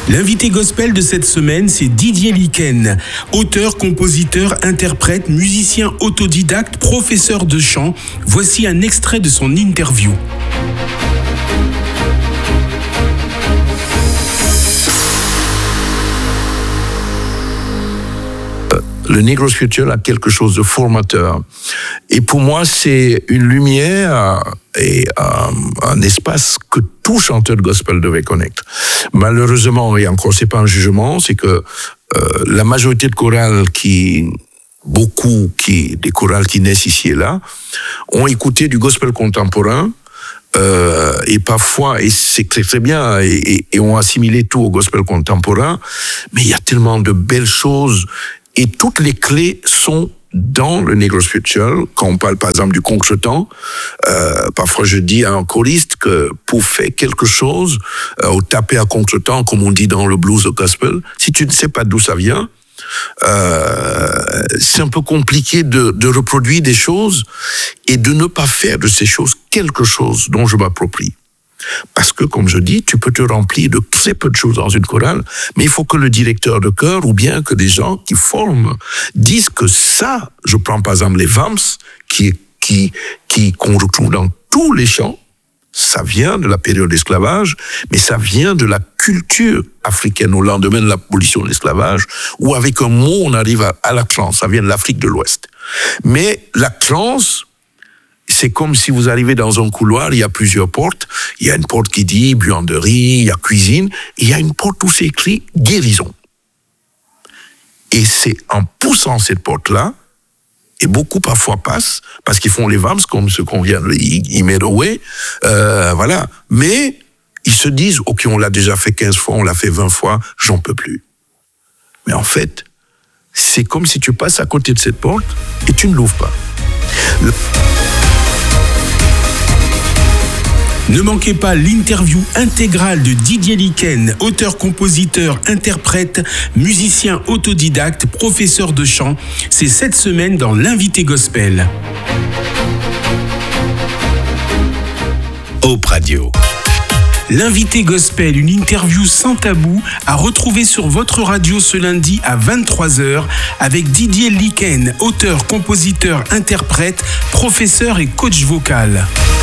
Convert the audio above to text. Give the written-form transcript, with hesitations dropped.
L'invité gospel de cette semaine, c'est Didier Liken, auteur, compositeur, interprète, musicien autodidacte, professeur de chant. Voici un extrait de son interview. Le Negro's Future a quelque chose de formateur. Et pour moi, c'est une lumière et un espace que tout chanteur de gospel devait connaître. Malheureusement, et encore, c'est pas un jugement, c'est que la majorité de chorales des chorales qui naissent ici et là, ont écouté du gospel contemporain, et parfois, et c'est très très bien, et ont assimilé tout au gospel contemporain, mais il y a tellement de belles choses. Et toutes les clés sont dans le Negro's Future. Quand on parle par exemple du contretemps, parfois je dis à un choriste que pour faire quelque chose, ou taper à contretemps, comme on dit dans le blues au gospel, si tu ne sais pas d'où ça vient, c'est un peu compliqué de reproduire des choses et de ne pas faire de ces choses quelque chose dont je m'approprie. Parce que, comme je dis, tu peux te remplir de très peu de choses dans une chorale, mais il faut que le directeur de chœur ou bien que des gens qui forment disent que ça, je prends par exemple les Vams, qu'on retrouve dans tous les chants, ça vient de la période d'esclavage, mais ça vient de la culture africaine au lendemain de l'abolition de l'esclavage, où avec un mot on arrive à la trance, ça vient de l'Afrique de l'Ouest. Mais la trance, c'est comme si vous arrivez dans un couloir, il y a plusieurs portes. Il y a une porte qui dit buanderie, il y a cuisine. Et il y a une porte où c'est écrit guérison. Et c'est en poussant cette porte-là, et beaucoup parfois passent, parce qu'ils font les vams, comme ce qu'on vient de Imerowe, voilà. Mais ils se disent, ok, on l'a déjà fait 15 fois, on l'a fait 20 fois, j'en peux plus. Mais en fait, c'est comme si tu passes à côté de cette porte et tu ne l'ouvres pas. Ne manquez pas l'interview intégrale de Didier Liken, auteur, compositeur, interprète, musicien autodidacte, professeur de chant. C'est cette semaine dans l'invité gospel. Hope Radio. L'invité gospel, une interview sans tabou à retrouver sur votre radio ce lundi à 23h avec Didier Liken, auteur, compositeur, interprète, professeur et coach vocal.